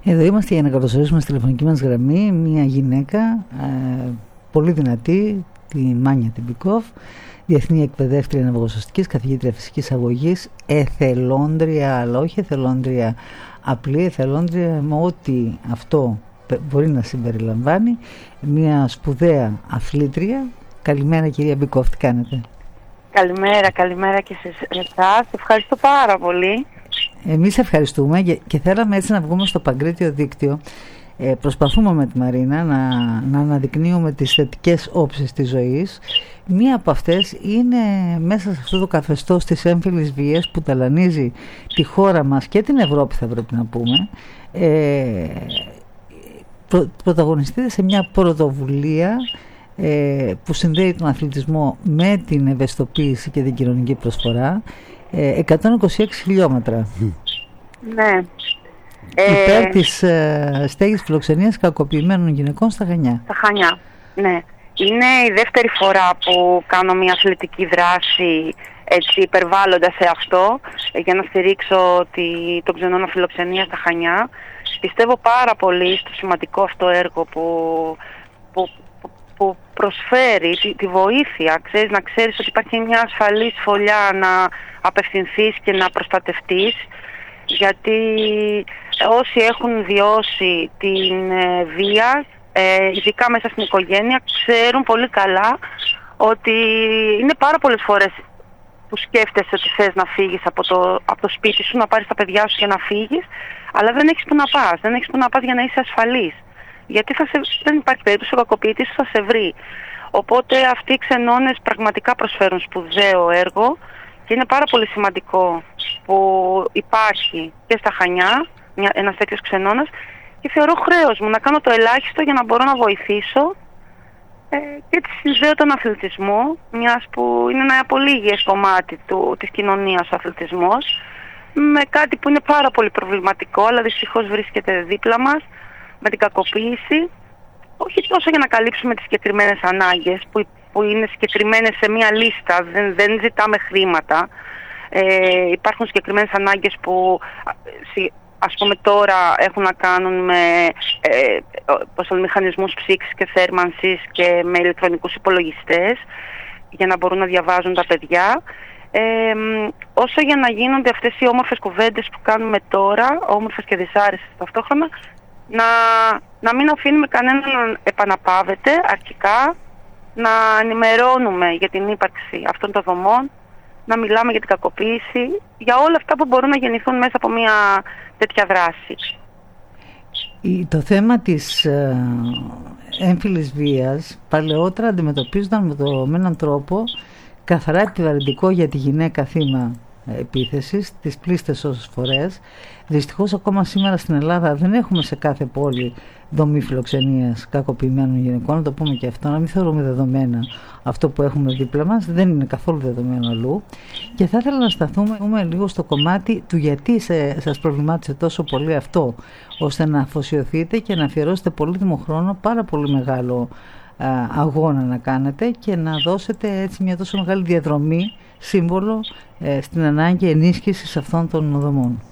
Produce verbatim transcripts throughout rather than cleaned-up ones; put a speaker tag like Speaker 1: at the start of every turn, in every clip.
Speaker 1: Εδώ είμαστε για να καλωσορίσουμε στη τηλεφωνική μας γραμμή μια γυναίκα ε, πολύ δυνατή, τη Μάνια Τιμπικόφ, διεθνή εκπαιδεύτρια ναυαγοσωστικής, καθηγήτρια φυσικής αγωγής, εθελόντρια, αλλά όχι εθελόντρια απλή, εθελόντρια με ό,τι αυτό μπορεί να συμπεριλαμβάνει, μια σπουδαία αθλήτρια. Καλημέρα κυρία Μπικόφ, τι κάνετε?
Speaker 2: Καλημέρα, καλημέρα και σε εσάς. Ευχαριστώ πάρα πολύ.
Speaker 1: Εμείς ευχαριστούμε και θέλαμε έτσι να βγούμε στο παγκρίτιο δίκτυο. Ε, προσπαθούμε με τη Μαρίνα να, να αναδεικνύουμε τις θετικές όψεις της ζωής. Μία από αυτές είναι μέσα σε αυτό το καθεστώς της έμφυλης βίας που ταλανίζει τη χώρα μας και την Ευρώπη, θα πρέπει να πούμε. Ε, προ, πρωταγωνιστείτε σε μια πρωτοβουλία ε, που συνδέει τον αθλητισμό με την ευαισθητοποίηση και την κοινωνική προσφορά. εκατόν είκοσι έξι χιλιόμετρα.
Speaker 2: Ναι.
Speaker 1: Υπέρ
Speaker 2: ε,
Speaker 1: της ε, στέγης φιλοξενίας κακοποιημένων γυναικών στα Χανιά.
Speaker 2: Στα Χανιά, ναι. Είναι η δεύτερη φορά που κάνω μια αθλητική δράση, έτσι υπερβάλλοντας σε αυτό, για να στηρίξω τη, τον ξενώνα φιλοξενία στα Χανιά. Πιστεύω πάρα πολύ στο σημαντικό αυτό έργο που, που, που προσφέρει τη, τη βοήθεια, ξέρεις, να ξέρεις ότι υπάρχει μια ασφαλής φωλιά να απευθυνθείς και να προστατευτείς, γιατί όσοι έχουν βιώσει την ε, βία, ε, ειδικά μέσα στην οικογένεια, ξέρουν πολύ καλά ότι είναι πάρα πολλές φορές που σκέφτεσαι ότι θες να φύγεις από το, από το σπίτι σου, να πάρεις τα παιδιά σου και να φύγεις, αλλά δεν έχεις που να πας, δεν έχεις που να πας για να είσαι ασφαλής. Γιατί θα σε, δεν υπάρχει περίπτωση, ο κακοποιητής θα σε βρει. Οπότε αυτοί οι ξενώνες πραγματικά προσφέρουν σπουδαίο έργο και είναι πάρα πολύ σημαντικό που υπάρχει και στα Χανιά μια, ένας τέτοιος ξενώνας, και θεωρώ χρέος μου να κάνω το ελάχιστο για να μπορώ να βοηθήσω ε, και τη συνδέω τον αθλητισμό, μιας που είναι ένα πολύ υγιές κομμάτι του, της κοινωνίας ο αθλητισμός, με κάτι που είναι πάρα πολύ προβληματικό, αλλά δυστυχώς βρίσκεται δίπλα μας, με την κακοποίηση, όχι τόσο για να καλύψουμε τις συγκεκριμένες ανάγκες που, που είναι συγκεκριμένες σε μία λίστα, δεν, δεν ζητάμε χρήματα. Ε, υπάρχουν συγκεκριμένες ανάγκες που ας πούμε τώρα έχουν να κάνουν με ε, μηχανισμούς ψήξης και θέρμανσης και με ηλεκτρονικούς υπολογιστές για να μπορούν να διαβάζουν τα παιδιά. Ε, όσο για να γίνονται αυτές οι όμορφες κουβέντες που κάνουμε τώρα, όμορφες και δυσάρεστες ταυτόχρονα, να, να μην αφήνουμε κανέναν να επαναπαύεται αρχικά, να ενημερώνουμε για την ύπαρξη αυτών των δομών, να μιλάμε για την κακοποίηση, για όλα αυτά που μπορούν να γεννηθούν μέσα από μια τέτοια δράση.
Speaker 1: Το θέμα της ε, έμφυλης βίας παλαιότερα αντιμετωπίζονταν με, το, με έναν τρόπο καθαρά επιβαρυντικό για τη γυναίκα θύμα επίθεσης, τις πλήστες όσες φορές. Δυστυχώς ακόμα σήμερα στην Ελλάδα δεν έχουμε σε κάθε πόλη δομή φιλοξενίας κακοποιημένων γυναικών, να το πούμε και αυτό, να μην θεωρούμε δεδομένα αυτό που έχουμε δίπλα μας, δεν είναι καθόλου δεδομένο αλλού. Και θα ήθελα να σταθούμε λίγο στο κομμάτι του γιατί σε, σας προβλημάτισε τόσο πολύ αυτό, ώστε να αφοσιωθείτε και να αφιερώσετε πολύτιμο χρόνο, πάρα πολύ μεγάλο α, αγώνα να κάνετε και να δώσετε έτσι μια τόσο μεγάλη διαδρομή, σύμβολο ε, στην ανάγκη ενίσχυσης αυτών των δομών.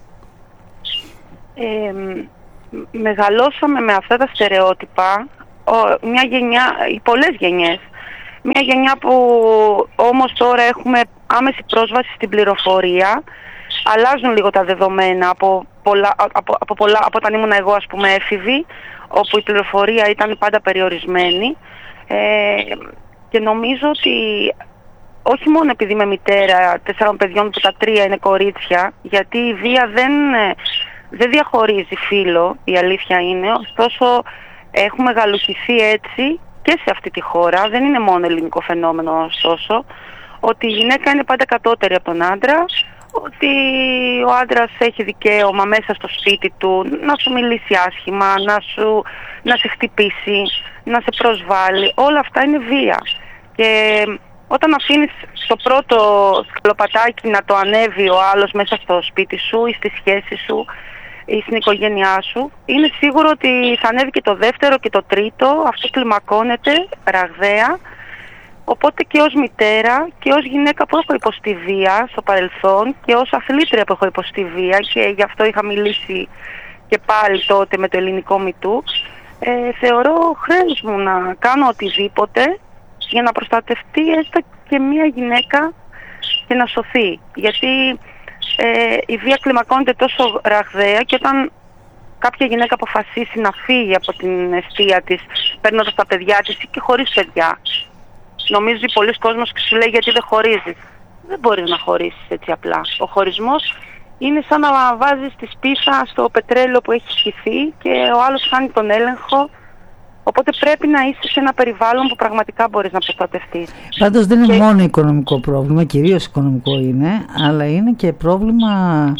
Speaker 2: Ε, μεγαλώσαμε με αυτά τα στερεότυπα, ο, μια γενιά, οι πολλές γενιές, μια γενιά που όμως τώρα έχουμε άμεση πρόσβαση στην πληροφορία, αλλάζουν λίγο τα δεδομένα από, πολλά, από, από, πολλά, από όταν ήμουν εγώ ας πούμε έφηβη, όπου η πληροφορία ήταν πάντα περιορισμένη, ε, και νομίζω ότι όχι μόνο επειδή είμαι μητέρα τεσσάρων παιδιών που τα τρία είναι κορίτσια, γιατί η βία δεν, δεν διαχωρίζει φύλο, η αλήθεια είναι, ωστόσο έχουμε γαλουχηθεί έτσι και σε αυτή τη χώρα, δεν είναι μόνο ελληνικό φαινόμενο ωστόσο, ότι η γυναίκα είναι πάντα κατώτερη από τον άντρα, ότι ο άντρας έχει δικαίωμα μέσα στο σπίτι του να σου μιλήσει άσχημα, να, σου, να σε χτυπήσει, να σε προσβάλλει, όλα αυτά είναι βία. Και όταν αφήνεις το πρώτο σκαλοπατάκι να το ανέβει ο άλλος μέσα στο σπίτι σου ή στη σχέση σου ή στην οικογένειά σου, είναι σίγουρο ότι θα ανέβει και το δεύτερο και το τρίτο, αυτό κλιμακώνεται ραγδαία. Οπότε και ως μητέρα και ως γυναίκα που έχω υποστεί βία στο παρελθόν και ως αθλήτρια που έχω υποστεί βία, και γι' αυτό είχα μιλήσει και πάλι τότε με το ελληνικό μητού, ε, θεωρώ χρέος μου να κάνω οτιδήποτε για να προστατευτεί έστω και μία γυναίκα και να σωθεί. Γιατί ε, η βία κλιμακώνεται τόσο ραγδαία και όταν κάποια γυναίκα αποφασίσει να φύγει από την εστία της, παίρνοντας τα παιδιά της ή και χωρίς παιδιά, νομίζει πολλοί κόσμος και σου λέει γιατί δεν χωρίζεις. Δεν μπορείς να χωρίσεις έτσι απλά. Ο χωρισμός είναι σαν να βάζεις τη σπίθα στο πετρέλαιο που έχει σχηθεί και ο άλλος χάνει τον έλεγχο. Οπότε πρέπει να είσαι σε ένα περιβάλλον που πραγματικά μπορείς να προστατευτείς.
Speaker 1: Πάντως δεν είναι και... μόνο οικονομικό πρόβλημα, κυρίως οικονομικό είναι, αλλά είναι και πρόβλημα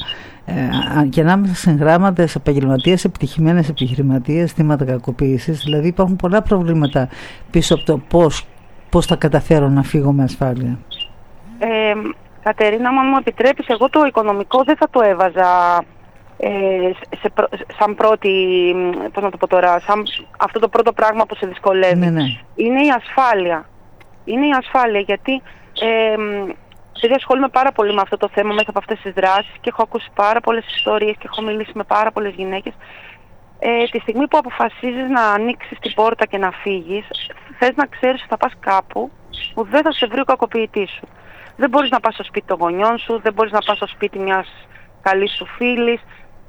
Speaker 1: ε, και ανάμεσα σε εγγράμματες, επαγγελματίες, επιτυχημένες επιχειρηματίες, θύματα κακοποίησης. Δηλαδή υπάρχουν πολλά προβλήματα πίσω από το πώς, πώς θα καταφέρω να φύγω με ασφάλεια. Ε,
Speaker 2: Κατερίνα, αν μου επιτρέπεις, εγώ το οικονομικό δεν θα το έβαζα ε, σε, σαν πρώτη, πώς να το πω τώρα, σαν αυτό το πρώτο πράγμα που σε δυσκολεύει.
Speaker 1: Ναι, ναι.
Speaker 2: Είναι η ασφάλεια. Είναι η ασφάλεια, γιατί ε, επειδή ασχολούμαι πάρα πολύ με αυτό το θέμα μέσα από αυτές τις δράσεις και έχω ακούσει πάρα πολλές ιστορίες και έχω μιλήσει με πάρα πολλές γυναίκες. Ε, τη στιγμή που αποφασίζεις να ανοίξεις την πόρτα και να φύγεις, θες να ξέρεις ότι θα πας κάπου που δεν θα σε βρει ο κακοποιητής σου. Δεν μπορείς να πας στο σπίτι των γονιών σου, δεν μπορείς να πας στο σπίτι μιας καλής σου φίλης.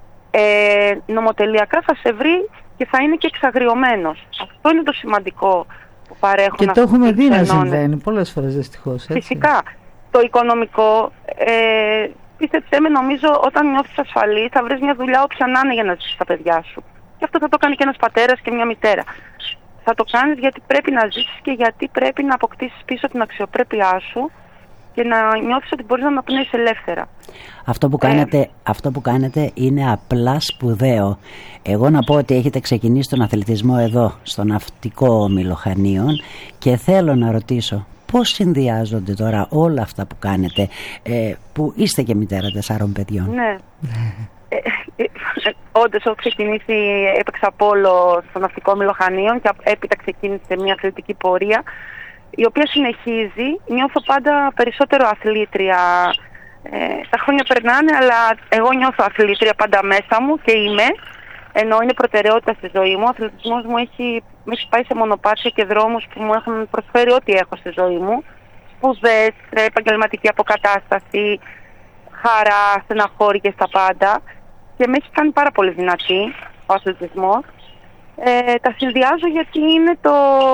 Speaker 2: Ε, νομοτελειακά θα σε βρει και θα είναι και εξαγριωμένος. Αυτό είναι το σημαντικό που παρέχουν.
Speaker 1: Και το έχουμε δει να συμβαίνει πολλές φορές δυστυχώς.
Speaker 2: Φυσικά. Το οικονομικό, ε, πίστεψέ με, νομίζω όταν νιώθεις ασφαλή θα βρεις μια δουλειά όποια να είναι για να ζήσεις τα παιδιά σου. Και αυτό θα το κάνει και ένας πατέρας και μια μητέρα. Θα το κάνεις γιατί πρέπει να ζήσεις και γιατί πρέπει να αποκτήσεις πίσω την αξιοπρέπειά σου και να νιώθεις ότι μπορείς να αναπνέεις ελεύθερα.
Speaker 3: Αυτό που, κάνετε, ε, αυτό που κάνετε είναι απλά σπουδαίο. Εγώ να πω ότι έχετε ξεκινήσει τον αθλητισμό εδώ, στο Ναυτικό Όμιλο Χανίων, και θέλω να ρωτήσω πώς συνδυάζονται τώρα όλα αυτά που κάνετε, ε, που είστε και μητέρα τεσσάρων παιδιών.
Speaker 2: Ναι. ε, ε, όντως έχω ξεκινήσει, έπαιξα πόλο στο Ναυτικό Όμιλο Χανίων και έπειτα ξεκίνησε μια αθλητική πορεία, η οποία συνεχίζει. Νιώθω πάντα περισσότερο αθλήτρια. Ε, τα χρόνια περνάνε, αλλά εγώ νιώθω αθλήτρια πάντα μέσα μου και είμαι, ενώ είναι προτεραιότητα στη ζωή μου. Ο αθλητισμός μου έχει, με έχει πάει σε μονοπάτια και δρόμους που μου έχουν προσφέρει ό,τι έχω στη ζωή μου. Σπουδές, επαγγελματική αποκατάσταση, χαρά, στεναχώρια στα πάντα. Και με έχει κάνει πάρα πολύ δυνατή ο αθλητισμός. Ε, τα συνδυάζω γιατί είναι το...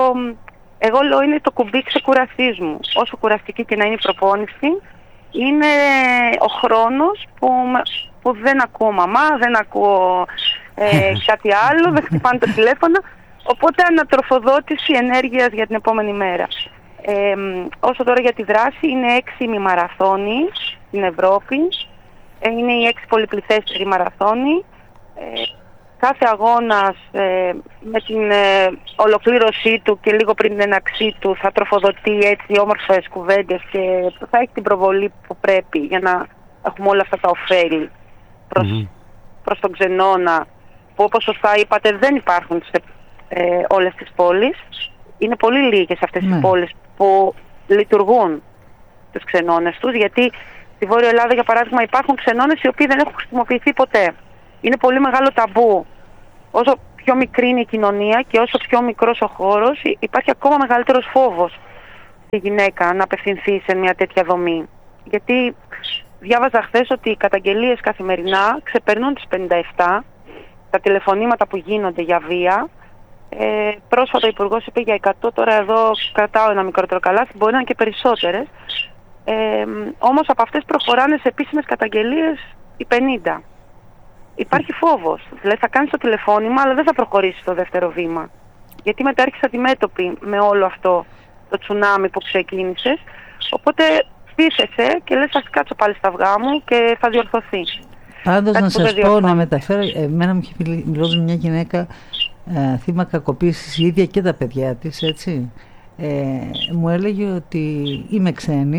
Speaker 2: Εγώ λέω είναι το κουμπί ξεκουρασής μου. Όσο κουραστική και να είναι η προπόνηση, είναι ο χρόνος που, που δεν ακούω μαμά, δεν ακούω ε, κάτι άλλο, δεν χτυπάνε το τηλέφωνο. Οπότε ανατροφοδότηση ενέργειας για την επόμενη μέρα. Ε, όσο τώρα για τη δράση, είναι έξι ημιμαραθώνοι στην Ευρώπη. Ε, είναι οι έξι πολυπληθέστεροι μαραθώνοι. Ε, Κάθε αγώνας ε, με την ε, ολοκλήρωσή του και λίγο πριν την έναξή του θα τροφοδοτεί έτσι όμορφες κουβέντες και θα έχει την προβολή που πρέπει για να έχουμε όλα αυτά τα ωφέλη προς, mm-hmm. προς τον ξενώνα, που όπως σωστά είπατε δεν υπάρχουν σε ε, όλες τις πόλεις. Είναι πολύ λίγες αυτές mm-hmm. οι πόλεις που λειτουργούν τους ξενώνες τους, γιατί στη Βόρεια Ελλάδα για παράδειγμα υπάρχουν ξενώνες οι οποίοι δεν έχουν χρησιμοποιηθεί ποτέ. Είναι πολύ μεγάλο ταμπού. Όσο πιο μικρή είναι η κοινωνία και όσο πιο μικρός ο χώρος, υπάρχει ακόμα μεγαλύτερος φόβος στη γυναίκα να απευθυνθεί σε μια τέτοια δομή. Γιατί διάβαζα χθες ότι οι καταγγελίες καθημερινά ξεπερνούν τις πενήντα επτά, τα τηλεφωνήματα που γίνονται για βία. Ε, πρόσφατα ο Υπουργός είπε για εκατό, τώρα εδώ κρατάω ένα μικρότερο καλάθι, μπορεί να είναι και περισσότερες. Ε, όμως από αυτές προχωράνε σε επίσημες καταγγελίες οι πενήντα. Υπάρχει φόβος. Δηλαδή θα κάνεις το τηλεφώνημα, αλλά δεν θα προχωρήσεις το δεύτερο βήμα. Γιατί μετά έρχεσαι αντιμέτωπη με όλο αυτό το τσουνάμι που ξεκίνησες. Οπότε πείθεσαι και λες, θα κάτσω πάλι στα αυγά μου και θα διορθωθεί.
Speaker 1: Πάντως να σας πω, να μεταφέρω, εμένα μου είχε μιλώσει μια γυναίκα ε, θύμα κακοποίησης, η ίδια και τα παιδιά της, έτσι. Ε, μου έλεγε ότι είμαι ξένη,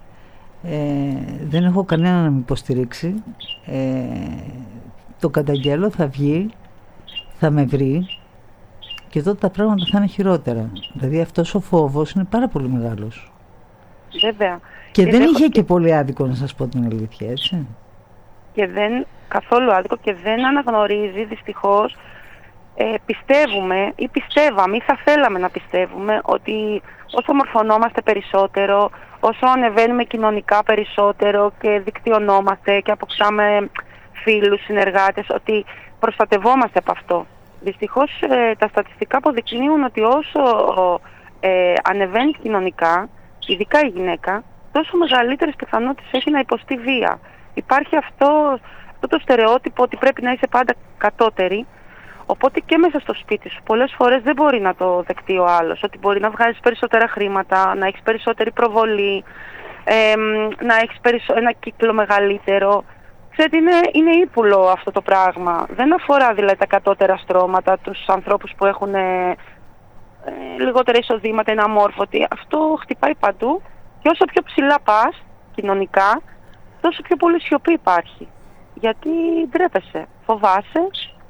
Speaker 1: ε, δεν έχω κανένα να με υποστηρίξει, ε, το καταγγέλω, θα βγει, θα με βρει και τότε τα πράγματα θα είναι χειρότερα. Δηλαδή αυτός ο φόβος είναι πάρα πολύ μεγάλος.
Speaker 2: Βέβαια.
Speaker 1: Και, και δεν είχε και πολύ άδικο, να σας πω την αλήθεια, έτσι.
Speaker 2: Και δεν, καθόλου άδικο και δεν αναγνωρίζει δυστυχώς. Ε, πιστεύουμε ή πιστεύαμε ή θα θέλαμε να πιστεύουμε ότι όσο μορφωνόμαστε περισσότερο, όσο ανεβαίνουμε κοινωνικά περισσότερο και δικτυωνόμαστε και αποκτάμε φίλους, συνεργάτες, ότι προστατευόμαστε από αυτό. Δυστυχώς ε, τα στατιστικά αποδεικνύουν ότι όσο ε, ανεβαίνει κοινωνικά, ειδικά η γυναίκα, τόσο μεγαλύτερες πιθανότητες έχει να υποστεί βία. Υπάρχει αυτό, αυτό το στερεότυπο ότι πρέπει να είσαι πάντα κατώτερη. Οπότε και μέσα στο σπίτι σου πολλές φορές δεν μπορεί να το δεκτεί ο άλλος. Ότι μπορεί να βγάζεις περισσότερα χρήματα, να έχεις περισσότερη προβολή, ε, να έχεις περισσο... ένα κύκλο μεγαλύτερο. Ξέρετε, είναι, είναι ύπουλο αυτό το πράγμα. Δεν αφορά δηλαδή τα κατώτερα στρώματα, τους ανθρώπους που έχουν ε, ε, λιγότερα εισοδήματα, είναι αμόρφωτοι. Αυτό χτυπάει παντού και όσο πιο ψηλά πας κοινωνικά, τόσο πιο πολύ σιωπή υπάρχει. Γιατί ντρέπεσαι, φοβάσαι.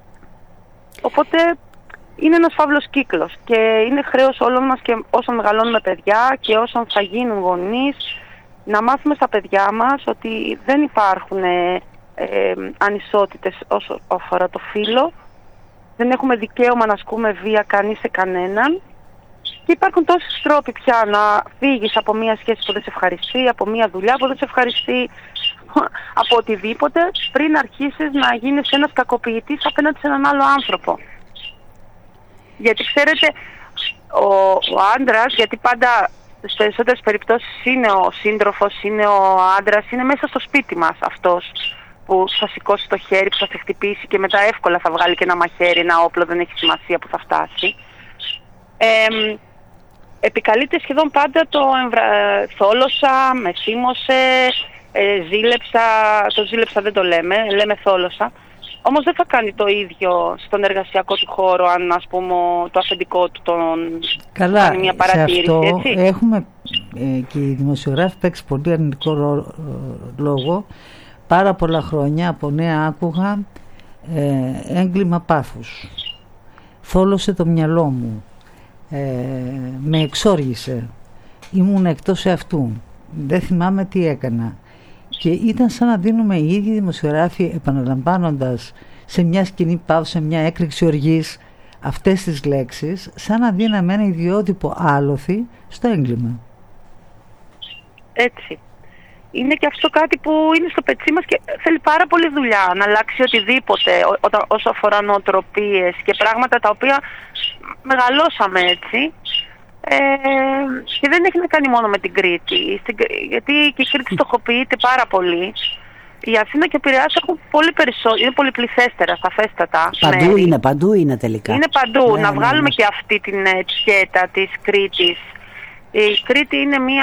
Speaker 2: Οπότε είναι ένας φαύλος κύκλος και είναι χρέος όλων μας και όσων μεγαλώνουμε παιδιά και όσων θα γίνουν γονείς να μάθουμε στα παιδιά μας ότι δεν υπάρχουν ε, ε, ανισότητες όσο αφορά το φύλο, δεν έχουμε δικαίωμα να ασκούμε βία κανείς σε κανέναν και υπάρχουν τόσοι τρόποι πια να φύγεις από μια σχέση που δεν σε ευχαριστεί, από μια δουλειά που δεν σε ευχαριστεί, από οτιδήποτε, πριν αρχίσεις να γίνεις ένας κακοποιητής απέναντι σε έναν άλλο άνθρωπο. Γιατί ξέρετε, ο, ο άντρας, γιατί πάντα στις περισσότερες περιπτώσεις είναι ο σύντροφος, είναι ο άντρας, είναι μέσα στο σπίτι μας αυτός που θα σηκώσει το χέρι, που θα σε χτυπήσει και μετά εύκολα θα βγάλει και ένα μαχαίρι, ένα όπλο, δεν έχει σημασία που θα φτάσει. Ε, επικαλείται σχεδόν πάντα το εμβρα... θόλωσα, με θύμωσε, ε, ζήλεψα, το ζήλεψα δεν το λέμε, λέμε θόλωσα. Όμως δεν θα κάνει το ίδιο στον εργασιακό του χώρο αν ας πούμε το αφεντικό του τον
Speaker 1: Καλά,
Speaker 2: κάνει μια παρατήρηση.
Speaker 1: Σε αυτό
Speaker 2: έτσι.
Speaker 1: έχουμε ε, και οι δημοσιογράφοι παίξει πολύ αρνητικό ρο, λόγο. Πάρα πολλά χρόνια από νέα άκουγα ε, έγκλημα πάθους. Θόλωσε το μυαλό μου. Ε, με εξόργησε. Ήμουν εκτός εαυτού. Δεν θυμάμαι τι έκανα. Και ήταν σαν να δίνουμε οι ίδιοι δημοσιογράφοι, επαναλαμβάνοντας σε μια σκηνή παύση, σε μια έκρηξη οργής αυτές τις λέξεις, σαν να δίναμε ένα ιδιότυπο άλοθη στο έγκλημα.
Speaker 2: Έτσι. Είναι και αυτό κάτι που είναι στο πετσί μας και θέλει πάρα πολύ δουλειά να αλλάξει οτιδήποτε ό, όσο αφορά νοοτροπίες και πράγματα τα οποία μεγαλώσαμε έτσι. Ε, και δεν έχει να κάνει μόνο με την Κρήτη, στην, γιατί και η Κρήτη στοχοποιείται πάρα πολύ. Η Αθήνα και ο Πειραιάς έχουν πολύ περισσότερο, είναι πολυπληθέστερα, σαφέστατα.
Speaker 3: Παντού
Speaker 2: μέρη.
Speaker 3: είναι, παντού είναι τελικά.
Speaker 2: Είναι παντού.
Speaker 3: Ναι,
Speaker 2: να
Speaker 3: ναι,
Speaker 2: βγάλουμε
Speaker 3: ναι.
Speaker 2: και αυτή την ετικέτα της Κρήτης. Η Κρήτη είναι μια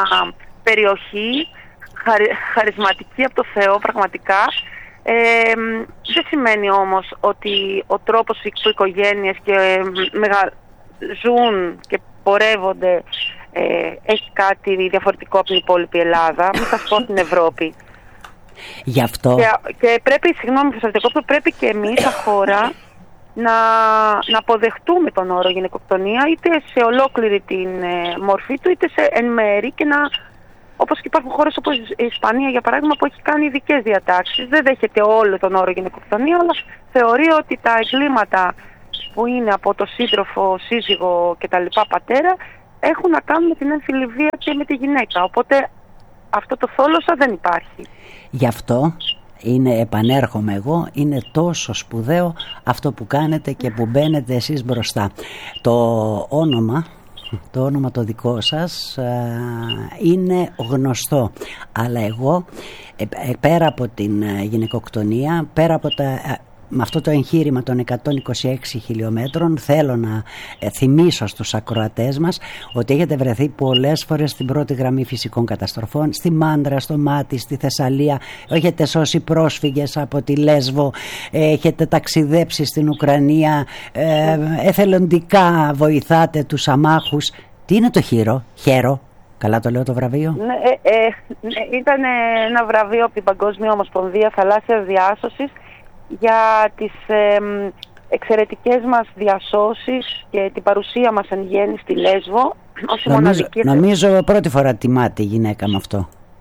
Speaker 2: περιοχή χαρι, χαρισματική από το Θεό πραγματικά. Ε, δεν σημαίνει όμως ότι ο τρόπος που οι οικογένειες και ε, μεγα, ζουν και πορεύονται ε, έχει κάτι διαφορετικό από την υπόλοιπη Ελλάδα, μην σας πω στην Ευρώπη.
Speaker 3: Γι' αυτό...
Speaker 2: Και, και πρέπει, συγγνώμη που σας διακόπτω, πρέπει και εμείς σαν χώρα να, να αποδεχτούμε τον όρο γυναικοκτονία είτε σε ολόκληρη την ε, μορφή του είτε σε εν μέρη και να, όπως και υπάρχουν χώρες όπως η Ισπανία για παράδειγμα που έχει κάνει ειδικές διατάξεις, δεν δέχεται όλο τον όρο γυναικοκτονία αλλά θεωρεί ότι τα εγκλήματα που είναι από το σύντροφο, σύζυγο και τα λοιπά πατέρα έχουν να κάνουν με την έμφυλη βία και με τη γυναίκα. Οπότε αυτό το θόλωσα δεν υπάρχει.
Speaker 3: Γι' αυτό είναι, επανέρχομαι εγώ, είναι τόσο σπουδαίο αυτό που κάνετε και που μπαίνετε εσείς μπροστά. Το όνομα, το όνομα το δικό σας είναι γνωστό. Αλλά εγώ πέρα από την γυναικοκτονία, πέρα από τα... με αυτό το εγχείρημα των εκατόν είκοσι έξι χιλιόμετρων θέλω να ε, θυμίσω στους ακροατές μας ότι έχετε βρεθεί πολλές φορές στην πρώτη γραμμή φυσικών καταστροφών, στη Μάντρα, στο Μάτι, στη Θεσσαλία, έχετε σώσει πρόσφυγες από τη Λέσβο, ε, έχετε ταξιδέψει στην Ουκρανία, ε, εθελοντικά βοηθάτε τους αμάχους. Τι είναι το χείρο, χέρο, καλά το λέω το βραβείο?
Speaker 2: Ναι, ε, ε, ε, ήταν ένα βραβείο από την Παγκόσμια Ομοσπονδία Θαλάσσιας Διάσωσης για τις ε, εξαιρετικές μας διασώσεις και την παρουσία μας εν γέννη στη Λέσβο ως
Speaker 3: νομίζω,
Speaker 2: μοναδική...
Speaker 3: νομίζω πρώτη φορά τιμάται η γυναίκα με αυτό.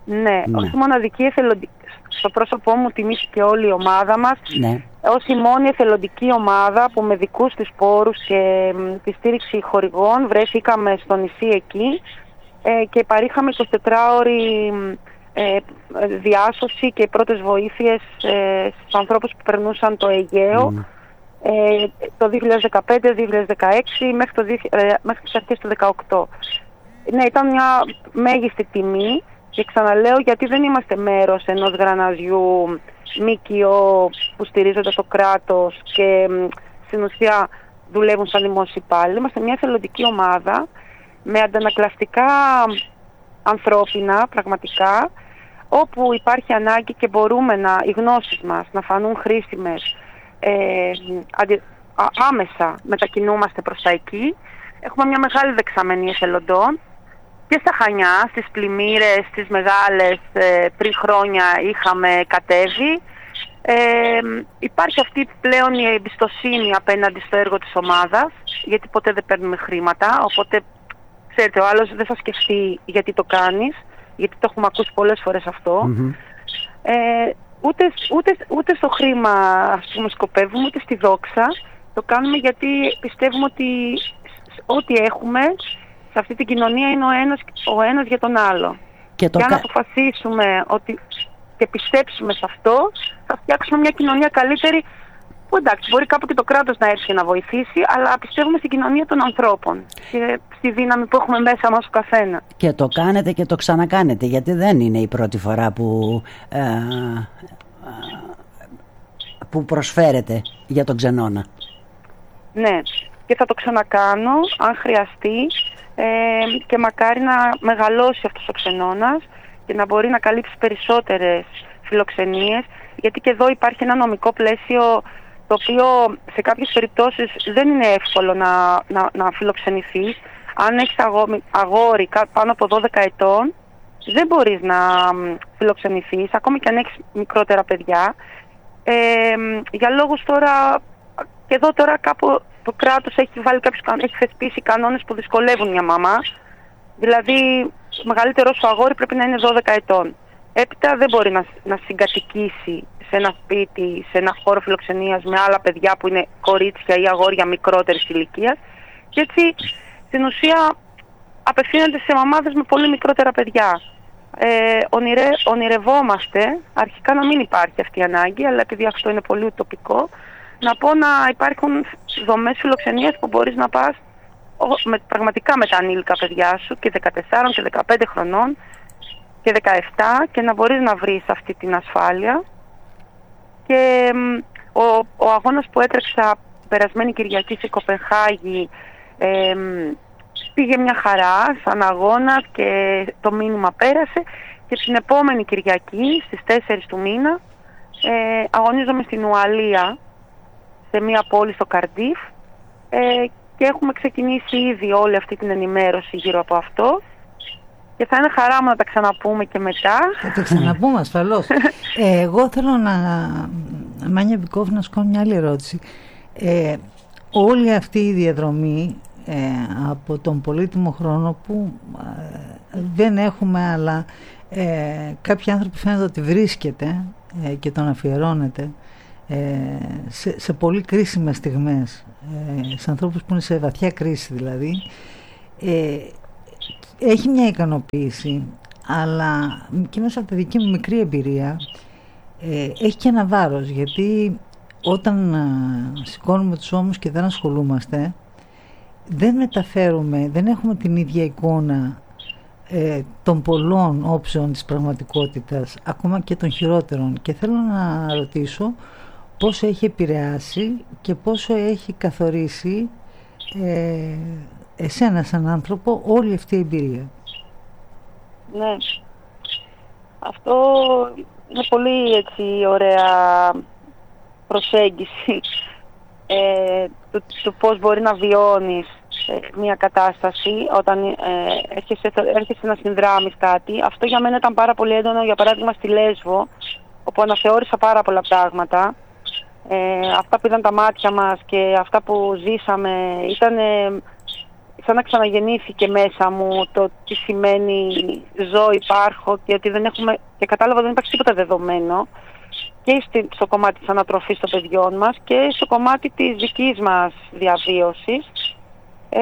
Speaker 2: Ναι, ναι. Ως μοναδική εθελοντική, στο πρόσωπό μου τιμήθηκε όλη η ομάδα μας,
Speaker 3: ναι.
Speaker 2: ως η μόνη εθελοντική ομάδα που με δικούς της πόρους και τη στήριξη χορηγών βρέθηκαμε στο νησί εκεί ε, και παρήχαμε εικοσιτετράωρη ε, διάσωση και πρώτες βοήθειες ε, στους ανθρώπους που περνούσαν το Αιγαίο mm. ε, το δύο χιλιάδες δεκαπέντε δύο χιλιάδες δεκαέξι μέχρι, το, ε, μέχρι τις αρχές του δεκαοκτώ. Ναι, ήταν μια μέγιστη τιμή. Και ξαναλέω, γιατί δεν είμαστε μέρος ενός γραναζιού ΜΚΟ που στηρίζονται το κράτος και στην ουσία δουλεύουν σαν δημόσιοι υπάλληλοι. Είμαστε μια εθελοντική ομάδα με αντανακλαστικά ανθρώπινα, πραγματικά, όπου υπάρχει ανάγκη και μπορούμε να, οι γνώσεις μας να φανούν χρήσιμες, ε, αντι, α, άμεσα μετακινούμαστε προς τα εκεί. Έχουμε μια μεγάλη δεξαμενή εθελοντών. Και στα Χανιά, στις πλημμύρες, στις μεγάλες, ε, πριν χρόνια είχαμε κατέβει. Ε, υπάρχει αυτή πλέον η εμπιστοσύνη απέναντι στο έργο της ομάδας, γιατί ποτέ δεν παίρνουμε χρήματα, οπότε ξέρετε, ο άλλος δεν θα σκεφτεί γιατί το κάνεις, γιατί το έχουμε ακούσει πολλές φορές αυτό. Mm-hmm. Ε, ούτε, ούτε, ούτε στο χρήμα, ας πούμε, σκοπεύουμε, ούτε στη δόξα. Το κάνουμε γιατί πιστεύουμε ότι ό,τι έχουμε σε αυτή την κοινωνία είναι ο ένας, ο ένας για τον άλλο. Και το... αν αποφασίσουμε ότι και πιστέψουμε σε αυτό, θα φτιάξουμε μια κοινωνία καλύτερη, που εντάξει, μπορεί κάπου και το κράτος να έρθει να βοηθήσει, αλλά πιστεύουμε στην κοινωνία των ανθρώπων και στη δύναμη που έχουμε μέσα μας ο καθένα.
Speaker 3: Και το κάνετε και το ξανακάνετε, γιατί δεν είναι η πρώτη φορά που, ε, ε, που προσφέρετε για τον Ξενώνα.
Speaker 2: Ναι, και θα το ξανακάνω αν χρειαστεί. Ε, και μακάρι να μεγαλώσει αυτός ο Ξενώνας και να μπορεί να καλύψει περισσότερες φιλοξενίες, γιατί και εδώ υπάρχει ένα νομικό πλαίσιο το οποίο σε κάποιες περιπτώσεις δεν είναι εύκολο να, να, να φιλοξενηθείς. Αν έχεις αγόρι, αγόρι πάνω από δώδεκα ετών δεν μπορείς να φιλοξενηθείς, ακόμη και αν έχεις μικρότερα παιδιά, ε, για λόγους τώρα, και εδώ τώρα κάπου το κράτος έχει, βάλει κάποιους, έχει θεσπίσει κανόνες που δυσκολεύουν μια μαμά. Δηλαδή, το μεγαλύτερο σου αγόρι πρέπει να είναι δώδεκα ετών. Έπειτα δεν μπορεί να, να συγκατοικήσει σε ένα σπίτι, σε ένα χώρο φιλοξενίας με άλλα παιδιά που είναι κορίτσια ή αγόρια μικρότερης ηλικίας. Και έτσι, στην ουσία, απευθύνονται σε μαμάδες με πολύ μικρότερα παιδιά. Ε, ονειρε, ονειρευόμαστε, αρχικά να μην υπάρχει αυτή η ανάγκη, αλλά επειδή αυτό είναι πολύ ουτοπικό, να πω να υπάρχουν δομές φιλοξενίας που μπορείς να πας με, πραγματικά με τα ανήλικα παιδιά σου και δεκατέσσερα και δεκαπέντε χρονών και δεκαεπτά και να μπορείς να βρεις αυτή την ασφάλεια. Και ο, ο αγώνας που έτρεξα περασμένη Κυριακή στη Κοπενχάγη ε, πήγε μια χαρά σαν αγώνας και το μήνυμα πέρασε, και την επόμενη Κυριακή στις τέσσερις του μήνα ε, αγωνίζομαι στην Ουαλία, σε μια πόλη στο Καρντίφ, ε, και έχουμε ξεκινήσει ήδη όλη αυτή την ενημέρωση γύρω από αυτό και θα είναι χαρά μου να τα ξαναπούμε και μετά.
Speaker 1: Θα τα ξαναπούμε ασφαλώς. ε, εγώ θέλω να, Μάνια Βικόφ, να σου κάνω μια άλλη ερώτηση. Ε, όλη αυτή η διαδρομή ε, από τον πολύτιμο χρόνο που ε, δεν έχουμε, αλλά ε, κάποιοι άνθρωποι φαίνεται ότι βρίσκεται ε, και τον αφιερώνεται Ε, σε, σε πολύ κρίσιμες στιγμές, ε, σε ανθρώπους που είναι σε βαθιά κρίση δηλαδή, ε, έχει μια ικανοποίηση, αλλά και μέσα από τη δική μου μικρή εμπειρία ε, έχει και ένα βάρος, γιατί όταν ε, σηκώνουμε τους ώμους και δεν ασχολούμαστε, δεν μεταφέρουμε, δεν έχουμε την ίδια εικόνα ε, των πολλών όψεων της πραγματικότητας, ακόμα και των χειρότερων. Και θέλω να ρωτήσω πόσο έχει επηρεάσει και πόσο έχει καθορίσει ε, εσένα σαν άνθρωπο όλη αυτή η εμπειρία.
Speaker 2: Ναι. Αυτό είναι πολύ έτσι ωραία προσέγγιση ε, του, του πώς μπορεί να βιώνεις ε, μια κατάσταση όταν ε, έρχεσαι, έρχεσαι να συνδράμεις κάτι. Αυτό για μένα ήταν πάρα πολύ έντονο, για παράδειγμα στη Λέσβο, όπου αναθεώρησα πάρα πολλά πράγματα. Ε, αυτά που είδαν τα μάτια μας και αυτά που ζήσαμε ήταν ε, σαν να ξαναγεννήθηκε μέσα μου το τι σημαίνει ζω, υπάρχω και ότι δεν έχουμε, και κατάλαβα δεν υπάρχει τίποτα δεδομένο και στο κομμάτι της ανατροφής των παιδιών μας και στο κομμάτι της δικής μας διαβίωσης. Ε,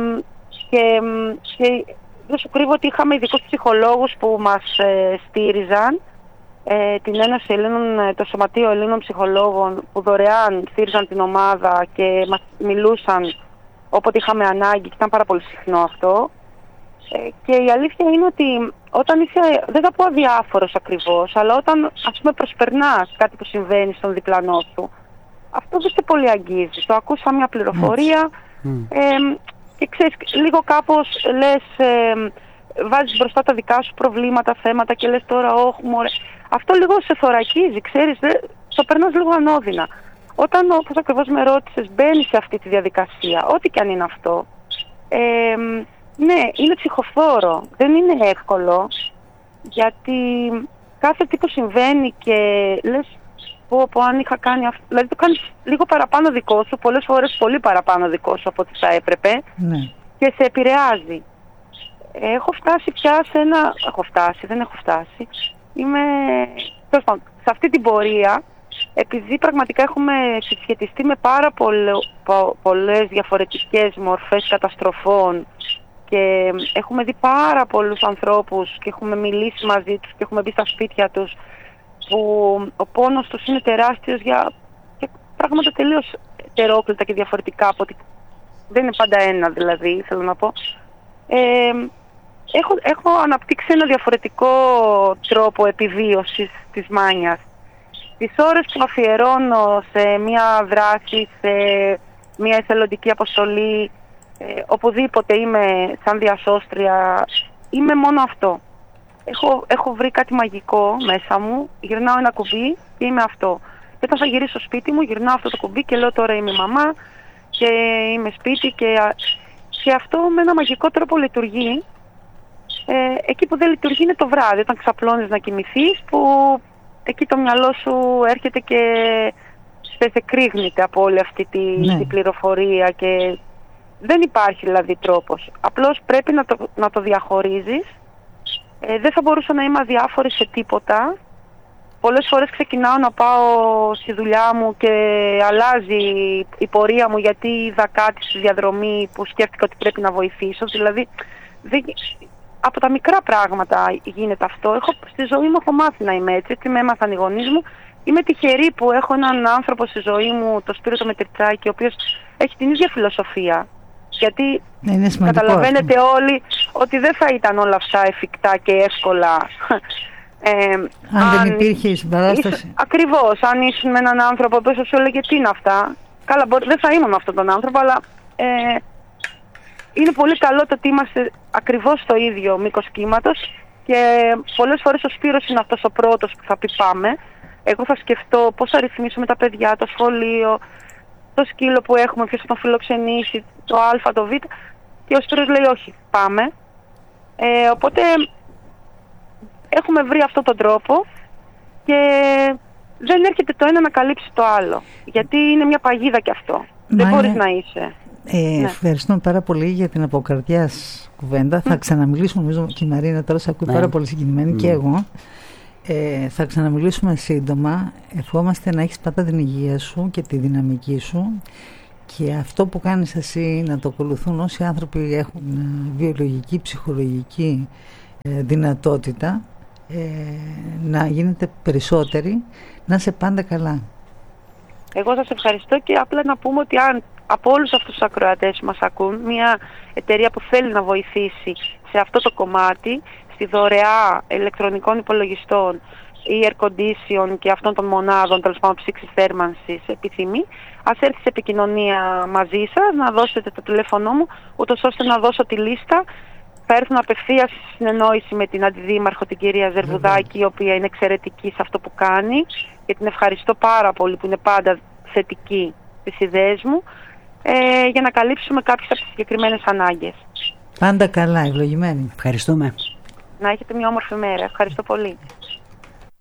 Speaker 2: και, και δεν σου κρύβω ότι είχαμε ειδικούς ψυχολόγους που μας ε, στήριζαν, ε, την Ένωση Ελλήνων, το Σωματείο Ελλήνων Ψυχολόγων που δωρεάν στήριζαν την ομάδα και μας μιλούσαν όποτε είχαμε ανάγκη και ήταν πάρα πολύ συχνό αυτό. Ε, και η αλήθεια είναι ότι όταν είσαι, δεν θα πω αδιάφορος ακριβώς, αλλά όταν ας πούμε προσπερνάς κάτι που συμβαίνει στον διπλανό σου, αυτό δεν σε πολύ αγγίζει. Το ακούσα μια πληροφορία mm. ε, και ξέρεις, λίγο κάπως λες, ε, βάζεις μπροστά τα δικά σου προβλήματα, θέματα και λες τώρα όχι μωρέ. Αυτό λίγο σε θωρακίζει, ξέρεις, δε, το περνάς λίγο ανώδυνα. Όταν, όπως ακριβώς με ρώτησες, μπαίνεις σε αυτή τη διαδικασία, ό,τι και αν είναι αυτό, ε, ναι, είναι ψυχοφόρο, δεν είναι εύκολο, γιατί κάθε τι που συμβαίνει και λες πω, πω αν είχα κάνει αυτό, δηλαδή το κάνεις λίγο παραπάνω δικό σου, πολλές φορές πολύ παραπάνω δικό σου από ό,τι θα έπρεπε, ναι. Και σε επηρεάζει. Έχω φτάσει πια σε ένα, έχω φτάσει, δεν έχω φτάσει, είμαι, τέλος πάντων, σε αυτή την πορεία, επειδή πραγματικά έχουμε συσχετιστεί με πάρα πολλές διαφορετικές μορφές καταστροφών και έχουμε δει πάρα πολλούς ανθρώπους και έχουμε μιλήσει μαζί τους και έχουμε μπει στα σπίτια τους που ο πόνος τους είναι τεράστιος για, για πράγματα τελείως τερόκλητα και διαφορετικά από ότι δεν είναι πάντα ένα, δηλαδή θέλω να πω. Ε, έχω, έχω αναπτύξει ένα διαφορετικό τρόπο επιβίωσης της μάνιας. Τις ώρες που αφιερώνω σε μια δράση, σε μια εθελοντική αποστολή, ε, οπουδήποτε είμαι σαν διασώστρια, είμαι μόνο αυτό. Έχω, έχω βρει κάτι μαγικό μέσα μου, γυρνάω ένα κουμπί και είμαι αυτό. Και όταν θα γυρίσω στο σπίτι μου, γυρνάω αυτό το κουμπί και λέω τώρα είμαι μαμά και είμαι σπίτι και, και αυτό με ένα μαγικό τρόπο λειτουργεί. Ε, εκεί που δεν λειτουργεί είναι το βράδυ, όταν ξαπλώνεις να κοιμηθείς, που εκεί το μυαλό σου έρχεται και στεθεκρήγνεται από όλη αυτή τη, ναι. τη πληροφορία και δεν υπάρχει δηλαδή τρόπος. Απλώς πρέπει να το, να το διαχωρίζεις. Ε, δεν θα μπορούσα να είμαι αδιάφορη σε τίποτα. Πολλές φορές ξεκινάω να πάω στη δουλειά μου και αλλάζει η πορεία μου γιατί είδα κάτι στη διαδρομή που σκέφτηκα ότι πρέπει να βοηθήσω. Δηλαδή, δεν, από τα μικρά πράγματα γίνεται αυτό. Έχω, στη ζωή μου έχω μάθει να είμαι έτσι, έτσι με έμαθαν οι γονείς μου. Είμαι τυχερή που έχω έναν άνθρωπο στη ζωή μου, το Σπύρο το Μετριτσάκη, ο οποίος έχει την ίδια φιλοσοφία. Γιατί ναι, καταλαβαίνετε αυτό. Όλοι ότι δεν θα ήταν όλα αυτά εφικτά και εύκολα. Ε, αν,
Speaker 1: αν δεν υπήρχε η συμπαράσταση.
Speaker 2: Ακριβώς, αν ήσουν με έναν άνθρωπο που σου έλεγε τι είναι αυτά. Καλά, μπορεί, δεν θα ήμουν με αυτόν τον άνθρωπο, αλλά ε, είναι πολύ καλό το ότι είμαστε ακριβώς στο ίδιο μήκος κύματος και πολλές φορές ο Σπύρος είναι αυτός ο πρώτος που θα πει πάμε. Εγώ θα σκεφτώ πώς θα ρυθμίσουμε τα παιδιά, το σχολείο, το σκύλο που έχουμε, ποιος θα τον φιλοξενήσει, το Α, το Β. Και ο Σπύρος λέει όχι, πάμε. Ε, οπότε έχουμε βρει αυτόν τον τρόπο και δεν έρχεται το ένα να καλύψει το άλλο. Γιατί είναι μια παγίδα κι αυτό. Μα δεν μπορείς να είσαι.
Speaker 1: Ε, ναι. Ευχαριστούμε πάρα πολύ για την αποκαρδιάς κουβέντα. Mm. Θα ξαναμιλήσουμε, νομίζω και η Μαρίνα τώρα σε ακούει ναι. πάρα πολύ συγκινημένη mm. και εγώ. Ε, θα ξαναμιλήσουμε σύντομα. Ευχόμαστε να έχεις πάντα την υγεία σου και τη δυναμική σου και αυτό που κάνεις εσύ να το ακολουθούν όσοι άνθρωποι έχουν βιολογική, ψυχολογική ε, δυνατότητα ε, να γίνετε περισσότεροι, να είσαι πάντα καλά.
Speaker 2: Εγώ σας ευχαριστώ και απλά να πούμε ότι αν από όλους αυτούς τους ακροατές που μας ακούν, μια εταιρεία που θέλει να βοηθήσει σε αυτό το κομμάτι, στη δωρεά ηλεκτρονικών υπολογιστών ή air condition και αυτών των μονάδων, τέλος πάντων ψήξης θέρμανσης επιθυμεί, ας έρθει σε επικοινωνία μαζί σας, να δώσετε το τηλέφωνό μου, ούτως ώστε να δώσω τη λίστα. Θα έρθουν απευθείας στη συνεννόηση με την Αντιδήμαρχο, την κυρία Ζερβουδάκη, η οποία είναι εξαιρετική σε αυτό που κάνει και την ευχαριστώ πάρα πολύ που είναι πάντα θετική στις ιδέες μου, ε, για να καλύψουμε κάποιες από τις συγκεκριμένες ανάγκες.
Speaker 1: Πάντα καλά, ευλογημένη.
Speaker 3: Ευχαριστούμε.
Speaker 2: Να έχετε μια όμορφη μέρα. Ευχαριστώ πολύ.